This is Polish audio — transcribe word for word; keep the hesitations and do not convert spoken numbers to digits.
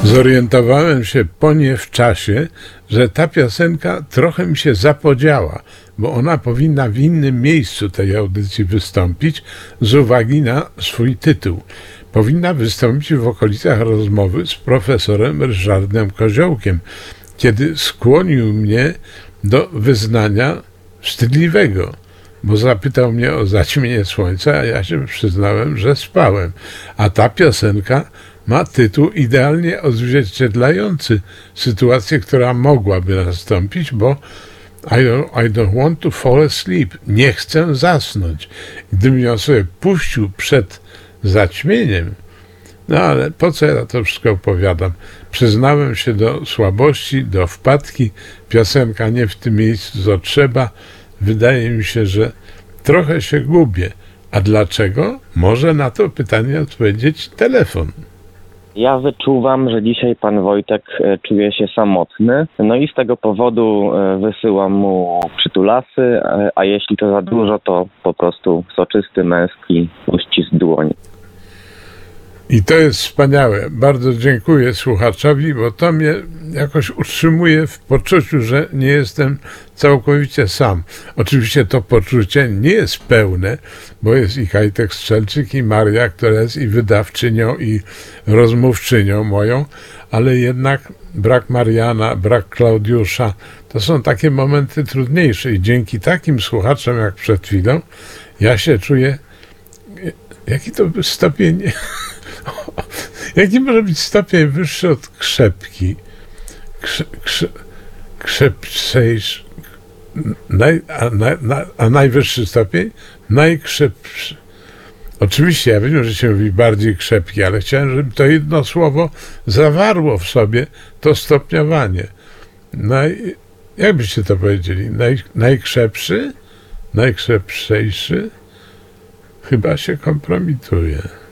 Zorientowałem się po nie w czasie, że ta piosenka trochę mi się zapodziała, bo ona powinna w innym miejscu tej audycji wystąpić z uwagi na swój tytuł. Powinna wystąpić w okolicach rozmowy z profesorem Ryszardem Koziołkiem, kiedy skłonił mnie do wyznania wstydliwego, bo zapytał mnie o zaćmienie słońca, a ja się przyznałem, że spałem. A ta piosenka ma tytuł idealnie odzwierciedlający sytuację, która mogłaby nastąpić, bo I don't, I don't want to fall asleep. Nie chcę zasnąć. Gdybym ją sobie puścił przed zaćmieniem, no ale po co ja to wszystko opowiadam? Przyznałem się do słabości, do wpadki. Piosenka nie w tym miejscu, co trzeba. Wydaje mi się, że trochę się gubię. A dlaczego? Może na to pytanie odpowiedzieć telefon. Ja wyczuwam, że dzisiaj pan Wojtek e, czuje się samotny, no i z tego powodu e, wysyłam mu przytulasy, e, a jeśli to za dużo, to po prostu soczysty męski uścisk dłoni. I to jest wspaniałe. Bardzo dziękuję słuchaczowi, bo to mnie jakoś utrzymuje w poczuciu, że nie jestem całkowicie sam. Oczywiście to poczucie nie jest pełne, bo jest i Kajtek Strzelczyk, i Maria, która jest i wydawczynią, i rozmówczynią moją, ale jednak brak Mariana, brak Klaudiusza, to są takie momenty trudniejsze i dzięki takim słuchaczom jak przed chwilą ja się czuję. Jaki to by stopień... Jaki może być stopień wyższy od krzepki? Krze, krze, krzepszejszy, naj, a, na, na, a najwyższy stopień? Najkrzepszy. Oczywiście ja wiem, że się mówi bardziej krzepki, ale chciałem, żeby to jedno słowo zawarło w sobie to stopniowanie. Naj, jak byście to powiedzieli? Naj, najkrzepszy? Najkrzepszejszy? Chyba się kompromituje.